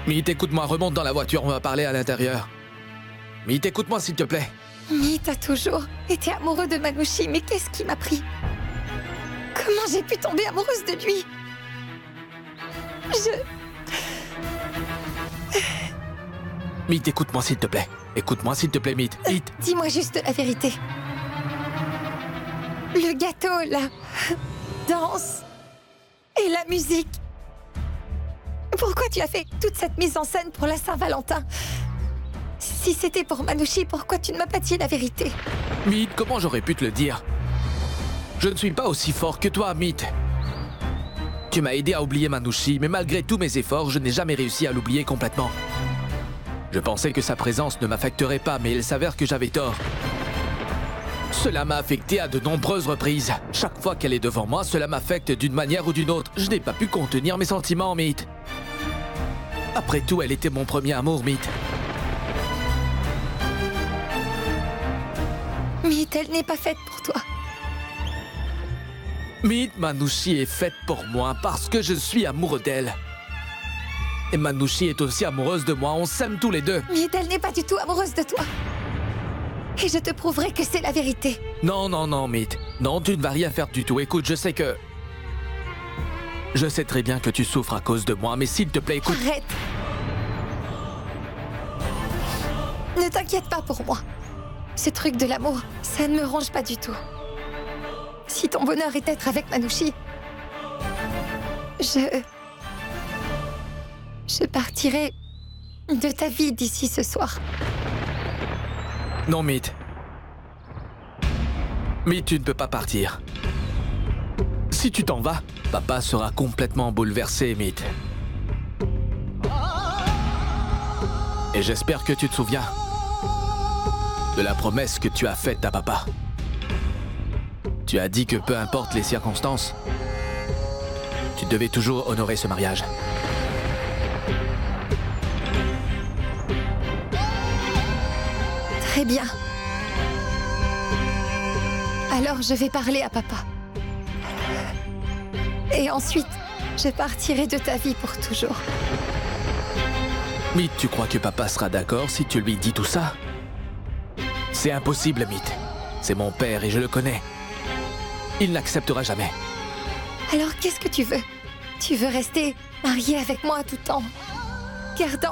Meet, écoute-moi, remonte dans la voiture, on va parler à l'intérieur. Meet, écoute-moi s'il te plaît. Meet a toujours été amoureux de Manouchi, mais qu'est-ce qui m'a pris? Comment j'ai pu tomber amoureuse de lui? Meet, écoute-moi s'il te plaît. Écoute-moi s'il te plaît, Meet. Meet. Dis-moi juste la vérité. Le gâteau, la danse et la musique. Pourquoi tu as fait toute cette mise en scène pour la Saint-Valentin? Si c'était pour Manouchi, pourquoi tu ne m'as pas dit la vérité? Meet, comment j'aurais pu te le dire? Je ne suis pas aussi fort que toi, Meet. Tu m'as aidé à oublier Manouchi, mais malgré tous mes efforts, je n'ai jamais réussi à l'oublier complètement. Je pensais que sa présence ne m'affecterait pas, mais il s'avère que j'avais tort. Cela m'a affecté à de nombreuses reprises. Chaque fois qu'elle est devant moi, cela m'affecte d'une manière ou d'une autre. Je n'ai pas pu contenir mes sentiments, Meet. Après tout, elle était mon premier amour, Meet. Meet, elle n'est pas faite pour toi. Meet, Manouchi est faite pour moi parce que je suis amoureux d'elle. Et Manouchi est aussi amoureuse de moi, on s'aime tous les deux. Meet, elle n'est pas du tout amoureuse de toi. Et je te prouverai que c'est la vérité. Non, non, non, Meet. Non, tu ne vas rien faire du tout. Écoute, je sais que... Je sais très bien que tu souffres à cause de moi, mais s'il te plaît, écoute... Arrête. Ne t'inquiète pas pour moi. Ce truc de l'amour, ça ne me ronge pas du tout. Si ton bonheur est d'être avec Manouchi, je partirai de ta vie d'ici ce soir. Non, Meet. Meet, tu ne peux pas partir. Si tu t'en vas, papa sera complètement bouleversé, Meet. Et j'espère que tu te souviens de la promesse que tu as faite à papa. Tu as dit que peu importe les circonstances, tu devais toujours honorer ce mariage. Très bien. Alors je vais parler à papa. Et ensuite, je partirai de ta vie pour toujours. Meet, tu crois que papa sera d'accord si tu lui dis tout ça? C'est impossible, Meet. C'est mon père et je le connais. Il n'acceptera jamais. Alors qu'est-ce que tu veux? Tu veux rester marié avec moi tout en gardant